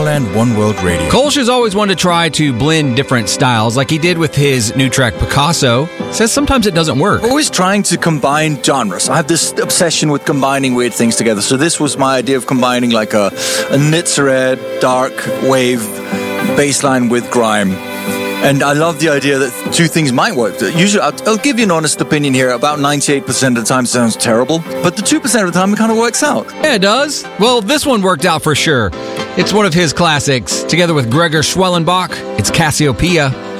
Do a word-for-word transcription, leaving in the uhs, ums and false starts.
Tomorrowland One World Radio. Kolsch has always wanted to try to blend different styles, like he did with his new track Picasso. Says sometimes it doesn't work. Always trying to combine genres. I have this obsession with combining weird things together. So this was my idea of combining like a, a Nitzareth dark wave bass line with grime. And I love the idea that two things might work. Usually, I'll, I'll give you an honest opinion here. About ninety-eight percent of the time it sounds terrible. But the two percent of the time it kind of works out. Yeah, it does. Well, this one worked out for sure. It's one of his classics. Together with Gregor Schwellenbach, it's Cassiopeia.